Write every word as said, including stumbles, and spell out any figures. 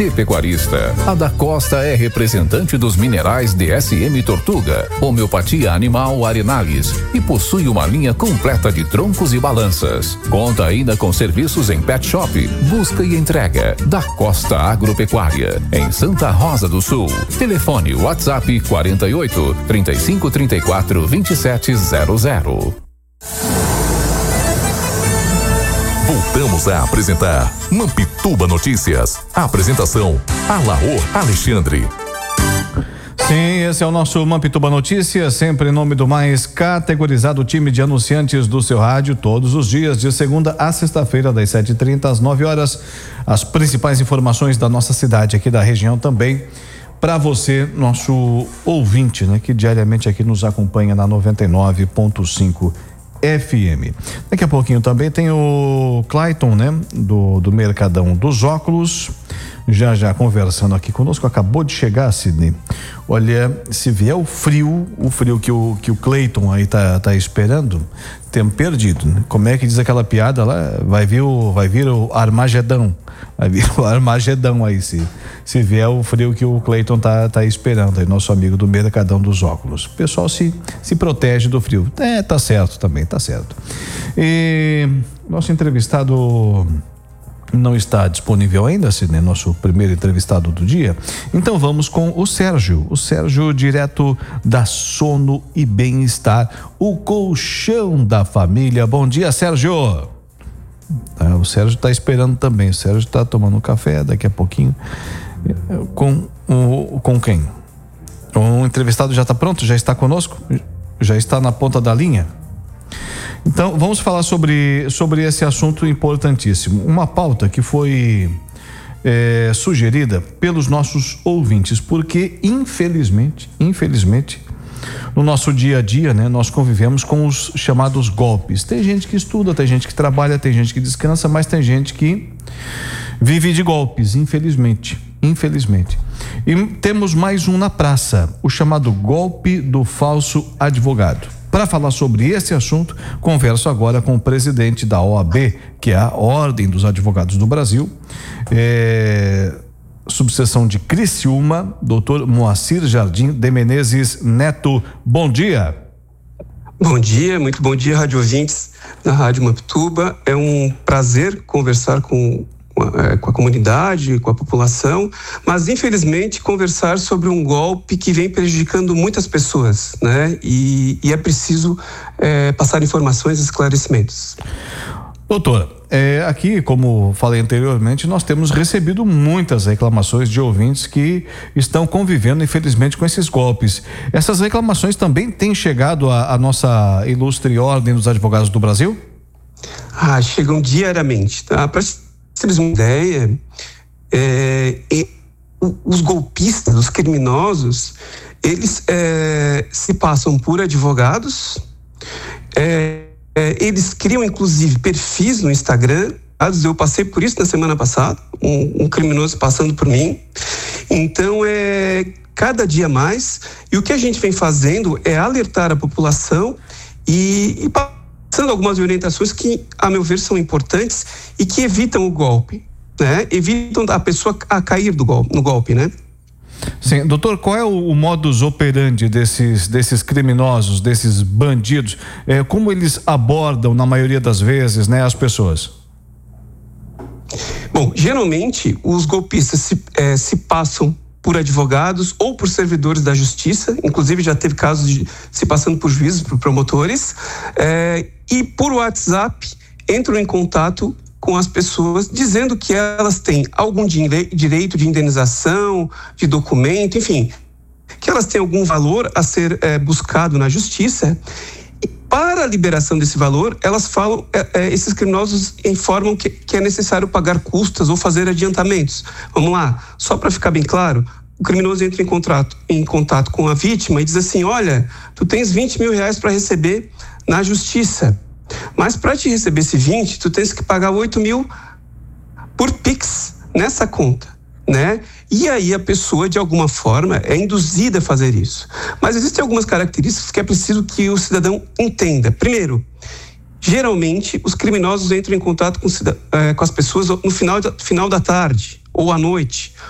Você pecuarista, a Da Costa é representante dos minerais D S M Tortuga, homeopatia animal Arenales e possui uma linha completa de troncos e balanças. Conta ainda com serviços em pet shop, busca e entrega. Da Costa Agropecuária, em Santa Rosa do Sul. Telefone WhatsApp quarenta e oito, trinta e cinco, trinta e quatro, vinte e sete zero zero. Voltamos a apresentar Mampituba Notícias. A apresentação, Alaor Alexandre. Sim, esse é o nosso Mampituba Notícias, sempre em nome do mais categorizado time de anunciantes do seu rádio, todos os dias, de segunda a sexta-feira, das sete e trinta às nove horas. As principais informações da nossa cidade, aqui da região também, para você, nosso ouvinte, né, que diariamente aqui nos acompanha na noventa e nove ponto cinco F M. Daqui a pouquinho também tem o Clayton, né, do, do Mercadão dos Óculos, já já conversando aqui conosco. Acabou de chegar, Sidney. Olha, se vier o frio, o frio que o, que o Clayton aí tá, tá esperando, tempo perdido, né? Como é que diz aquela piada lá? Vai vir o, vai vir o Armagedão. Vai vir o Armagedão aí, se, se vier o frio que o Clayton tá, tá esperando aí, nosso amigo do Mercadão dos Óculos. O pessoal se, se protege do frio. É, tá certo também, tá certo. E nosso entrevistado não está disponível ainda, Sidney, nosso primeiro entrevistado do dia. Então vamos com o Sérgio, o Sérgio direto da Sono e Bem-Estar, o colchão da família. Bom dia, Sérgio. Ah, o Sérgio está esperando também, o Sérgio está tomando um café daqui a pouquinho. Com, o, com quem? O entrevistado já está pronto? Já está conosco? Já está na ponta da linha? Então, vamos falar sobre, sobre esse assunto importantíssimo. Uma pauta que foi é, sugerida pelos nossos ouvintes, porque infelizmente, infelizmente, no nosso dia a dia, né, nós convivemos com os chamados golpes. Tem gente que estuda, tem gente que trabalha, tem gente que descansa, mas tem gente que vive de golpes, infelizmente, infelizmente. E temos mais um na praça, o chamado golpe do falso advogado. Para falar sobre esse assunto, converso agora com o presidente da O A B, que é a Ordem dos Advogados do Brasil, é, subseção de Criciúma, doutor Moacir Jardim de Menezes Neto. Bom dia. Bom dia, muito bom dia, rádio ouvintes da Rádio Mampituba. É um prazer conversar com Com a, com a comunidade, com a população, mas infelizmente conversar sobre um golpe que vem prejudicando muitas pessoas, né? E, e é preciso é, passar informações e esclarecimentos. Doutora, é, aqui, como falei anteriormente, nós temos recebido muitas reclamações de ouvintes que estão convivendo, infelizmente, com esses golpes. Essas reclamações também têm chegado à, à nossa ilustre Ordem dos Advogados do Brasil? Ah, chegam diariamente, tá? Para vocês terem uma ideia, é, e, os golpistas, os criminosos, eles é, se passam por advogados, é, é, eles criam inclusive perfis no Instagram. Eu passei por isso na semana passada, um, um criminoso passando por mim. Então é cada dia mais, e o que a gente vem fazendo é alertar a população e, e passando algumas orientações que, a meu ver, são importantes e que evitam o golpe, né? Evitam a pessoa a cair do golpe, no golpe, né? Sim, doutor, qual é o, o modus operandi desses, desses criminosos, desses bandidos? É, como eles abordam, na maioria das vezes, né, as pessoas? Bom, geralmente os golpistas se, é, se passam por advogados ou por servidores da justiça, inclusive já teve casos de se passando por juízes, por promotores, é, e por WhatsApp entram em contato com as pessoas dizendo que elas têm algum direito de indenização, de documento, enfim, que elas têm algum valor a ser é, buscado na justiça. E para a liberação desse valor, elas falam, é, é, esses criminosos informam que, que é necessário pagar custas ou fazer adiantamentos. Vamos lá, só para ficar bem claro, o criminoso entra em, contrato, em contato com a vítima e diz assim: olha, tu tens vinte mil reais para receber na justiça, mas para te receber esse vinte, tu tens que pagar oito mil por Pix nessa conta, né? E aí a pessoa, de alguma forma, é induzida a fazer isso. Mas existem algumas características que é preciso que o cidadão entenda. Primeiro, geralmente os criminosos entram em contato com, com as pessoas no final da, final da tarde ou à noite,